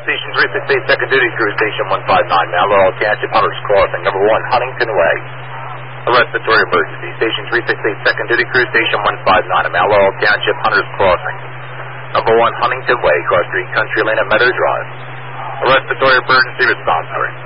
Station 368, second duty crew, Station 159, Mount Laurel Township, Hunters Crossing, number 1, Huntington Way. A respiratory emergency. Station 368, second duty crew, Station 159, Mount Laurel Township, Hunters Crossing, number 1, Huntington Way, Cross Street, Country Lane at Meadow Drive. A respiratory emergency response.